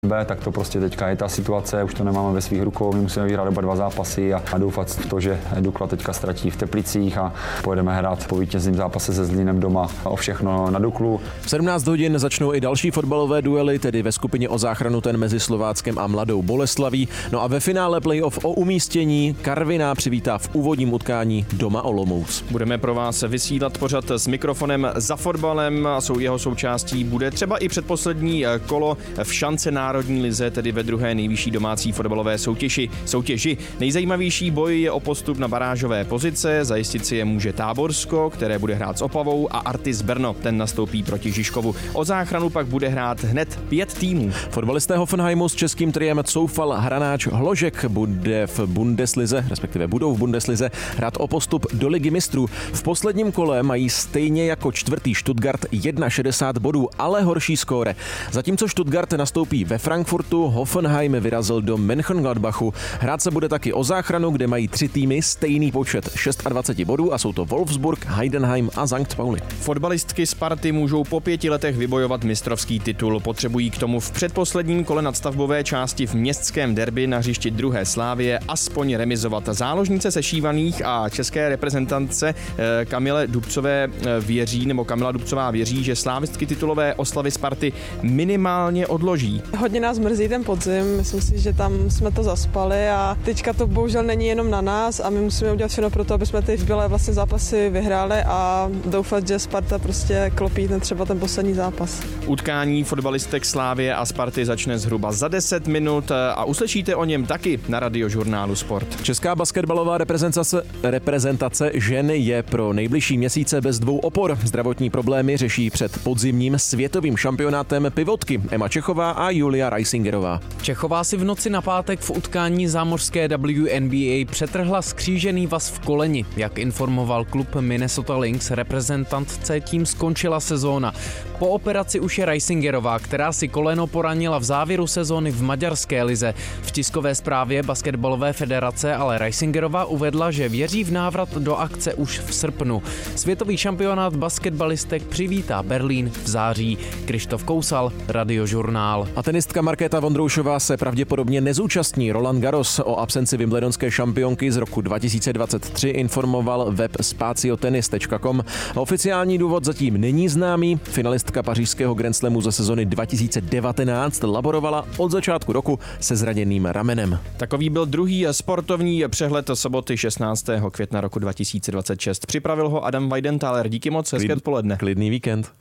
Tak to prostě teďka je ta situace, už to nemáme ve svých rukou, my musíme vyhrát oba 2 zápasy a doufat v to, že Dukla teďka ztratí v Teplicích a pojedeme hrát po vítězném zápase se Zlínem doma o všechno na Duklu. V 17 hodin začnou i další fotbalové duely, tedy ve skupině o záchranu ten mezi Slováckem a Mladou Boleslaví. No a ve finále playoff o umístění Karviná přivítá v úvodním utkání doma Olomouc. Budeme pro vás vysílat pořad s mikrofonem Za fotbalem a jeho součástí bude třeba i předposlední kolo v šance národní lize, tedy ve druhé nejvyšší domácí fotbalové soutěži. Nejzajímavější boj je o postup na barážové pozice, zajistit si je může Táborsko, které bude hrát s Opavou, a Artis Brno, ten nastoupí proti Žižkovu. O záchranu pak bude hrát hned 5 týmů. Fotbalisté Hoffenheimu s českým triem Coufal, Hranáč, Hložek budou v Bundeslize hrát o postup do Ligy mistrů. V posledním kole mají stejně jako čtvrtý Stuttgart 61 bodů, ale horší skóre. Zatímco Stuttgart nastoupí ve Frankfurtu, Hoffenheim vyrazil do Mönchengladbachu. Hrát se bude taky o záchranu, kde mají 3 týmy stejný počet 26 bodů a jsou to Wolfsburg, Heidenheim a St. Pauli. Fotbalistky Sparty můžou po 5 letech vybojovat mistrovský titul. Potřebují k tomu v předposledním kole nadstavbové části v městském derby na hřišti druhé Slávie aspoň remizovat. Záložnice sešívaných a české reprezentantce Kamila Dubcová věří, že slávistky titulové oslavy Sparty minimálně odloží. Hodně nás mrzí ten podzim, myslím si, že tam jsme to zaspali a teďka to bohužel není jenom na nás a my musíme udělat všechno pro to, aby jsme ty zbylé vlastně zápasy vyhráli a doufat, že Sparta prostě klopítne třeba ten poslední zápas. Utkání fotbalistek Slávie a Sparty začne zhruba za 10 minut a uslyšíte o něm taky na Radiožurnálu Sport. Česká basketbalová reprezentace žen je pro nejbližší měsíce bez 2 opor. Zdravotní problémy řeší před podzimním světovým šampionátem pivotky Emma Čechová a Julia Reisingerová. Čechová si v noci na pátek v utkání zámořské WNBA přetrhla skřížený vaz v koleni. Jak informoval klub Minnesota Lynx, reprezentantce tím skončila sezóna. Po operaci už je Reisingerová, která si koleno poranila v závěru sezóny v maďarské lize. V tiskové zprávě basketbalové federace ale Reisingerová uvedla, že věří v návrat do akce už v srpnu. Světový šampionát basketbalistek přivítá Berlín v září. Krištof Kousal, Radiožurnál. A tenistka Markéta Vondroušová se pravděpodobně nezúčastní Roland Garros. O absenci wimbledonské šampionky z roku 2023 informoval web spaciotennis.com. Oficiální důvod zatím není známý. Finalistka pařížského Grand Slamu ze sezony 2019 laborovala od začátku roku se zraněným ramenem. Takový byl druhý sportovní přehled soboty 16. května roku 2026. Připravil ho Adam Weidenthaler. Díky moc, hezké odpoledne. Klidný víkend.